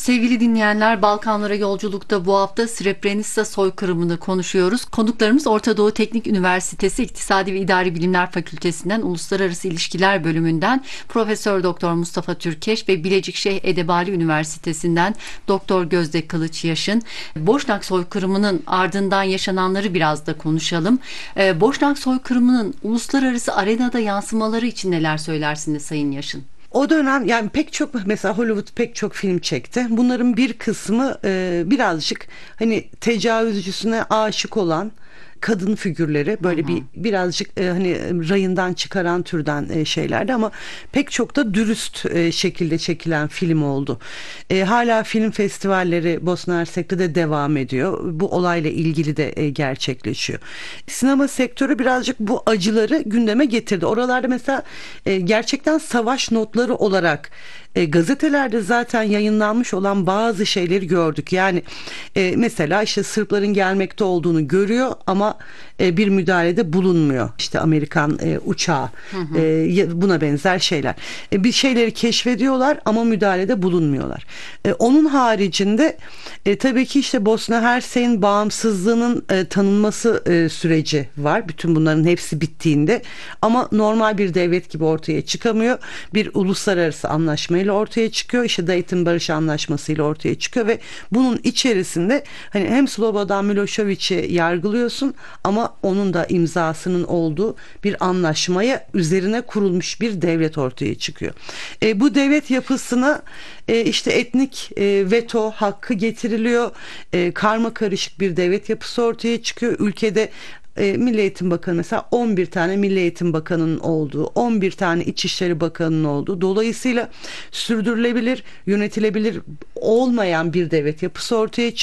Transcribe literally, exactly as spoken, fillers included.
Sevgili dinleyenler, Balkanlara yolculukta bu hafta Srebrenica soykırımını konuşuyoruz. Konuklarımız Orta Doğu Teknik Üniversitesi İktisadi ve İdari Bilimler Fakültesinden Uluslararası İlişkiler Bölümünden Profesör Doktor Mustafa Türkeş ve Bilecik Şeyh Edebali Üniversitesi'nden Doktor Gözde Kılıçyaşın. Boşnak soykırımının ardından yaşananları biraz da konuşalım. Ee, Boşnak soykırımının uluslararası arenada yansımaları için neler söylersiniz Sayın Yaşın? O dönem yani pek çok, mesela Hollywood pek çok film çekti. Bunların bir kısmı e, birazcık hani tecavüzcüsüne aşık olan kadın figürleri, böyle hı hı. bir birazcık e, hani rayından çıkaran türden e, şeylerdi ama pek çok da dürüst e, şekilde çekilen film oldu. E, hala film festivalleri Bosna Hersek'te de devam ediyor. Bu olayla ilgili de e, gerçekleşiyor. Sinema sektörü birazcık bu acıları gündeme getirdi. Oralarda mesela e, gerçekten savaş notları olarak E, gazetelerde zaten yayınlanmış olan bazı şeyleri gördük. Yani e, mesela işte Sırpların gelmekte olduğunu görüyor ama e, bir müdahalede bulunmuyor. İşte Amerikan e, uçağı, hı hı. E, buna benzer şeyler. E, bir şeyleri keşfediyorlar ama müdahalede bulunmuyorlar. E, onun haricinde e, tabii ki işte Bosna Hersek'in bağımsızlığının e, tanınması e, süreci var. Bütün bunların hepsi bittiğinde ama normal bir devlet gibi ortaya çıkamıyor. Bir uluslararası anlaşmayla ortaya çıkıyor. İşte Dayton Barış Anlaşması ile ortaya çıkıyor ve bunun içerisinde hani hem Slobodan Milošević'i yargılıyorsun ama onun da imzasının olduğu bir anlaşmaya üzerine kurulmuş bir devlet ortaya çıkıyor. E, bu devlet yapısına e, işte etnik e, veto hakkı getiriliyor. E, karma karışık bir devlet yapısı ortaya çıkıyor. Ülkede E, Milli Eğitim Bakanı mesela on bir tane Milli Eğitim Bakanı'nın olduğu, on bir tane İçişleri Bakanı'nın olduğu, dolayısıyla sürdürülebilir, yönetilebilir olmayan bir devlet yapısı ortaya çıkıyor.